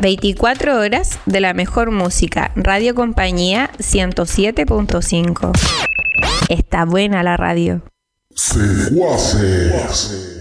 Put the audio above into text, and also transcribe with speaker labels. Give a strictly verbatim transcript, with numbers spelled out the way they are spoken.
Speaker 1: veinticuatro horas de la mejor música. Radio Compañía ciento siete punto cinco. Está buena la radio.
Speaker 2: Secuaces.